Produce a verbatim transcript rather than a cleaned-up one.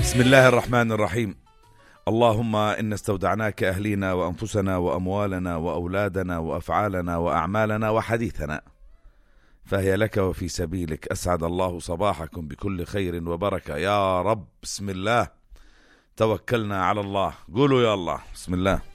بسم الله الرحمن الرحيم. اللهم إن استودعناك أهلينا وأنفسنا وأموالنا وأولادنا وأفعالنا وأعمالنا وحديثنا، فهي لك وفي سبيلك. أسعد الله صباحكم بكل خير وبركة يا رب. بسم الله توكلنا على الله. قولوا يا الله. بسم الله.